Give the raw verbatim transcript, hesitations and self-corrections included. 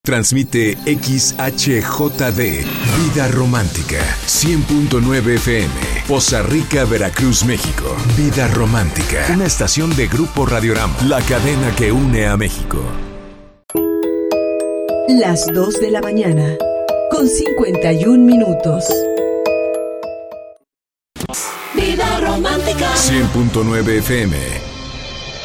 Transmite X H J D, Vida Romántica, cien punto nueve F M, Poza Rica, Veracruz, México. Vida Romántica, una estación de Grupo Radiorama, la cadena que une a México. Las dos de la mañana, con cincuenta y un minutos. Vida Romántica. cien punto nueve F M.